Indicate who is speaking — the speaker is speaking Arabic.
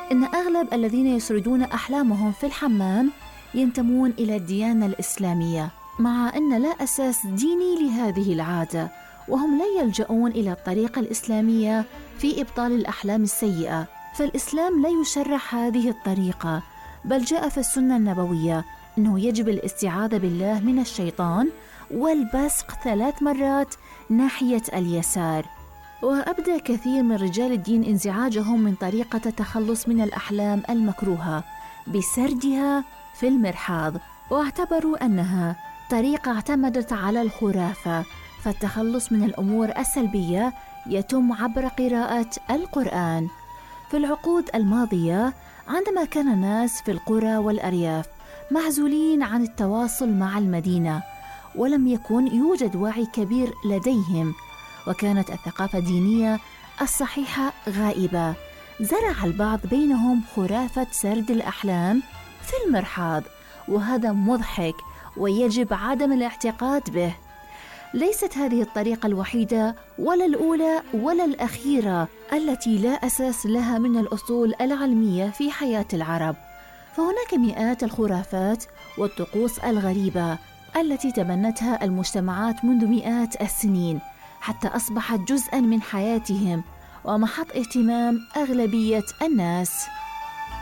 Speaker 1: إن أغلب الذين يسردون أحلامهم في الحمام ينتمون إلى الديانة الإسلامية، مع أن لا أساس ديني لهذه العادة، وهم لا يلجؤون إلى الطريقة الإسلامية في إبطال الأحلام السيئة، فالإسلام لا يشرع هذه الطريقة، بل جاء في السنة النبوية أنه يجب الاستعاذة بالله من الشيطان والبصق 3 مرات ناحية اليسار. وأبدى كثير من رجال الدين انزعاجهم من طريقة التخلص من الأحلام المكروهة بسردها في المرحاض، واعتبروا أنها طريقة اعتمدت على الخرافة، فالتخلص من الأمور السلبية يتم عبر قراءة القرآن. في العقود الماضية عندما كان الناس في القرى والأرياف معزولين عن التواصل مع المدينة، ولم يكن يوجد وعي كبير لديهم، وكانت الثقافة الدينية الصحيحة غائبة، زرع البعض بينهم خرافة سرد الأحلام في المرحاض، وهذا مضحك ويجب عدم الاعتقاد به. ليست هذه الطريقة الوحيدة ولا الأولى ولا الأخيرة التي لا أساس لها من الأصول العلمية في حياة العرب، فهناك مئات الخرافات والطقوس الغريبة التي تبنتها المجتمعات منذ مئات السنين، حتى أصبحت جزءاً من حياتهم ومحط اهتمام أغلبية الناس.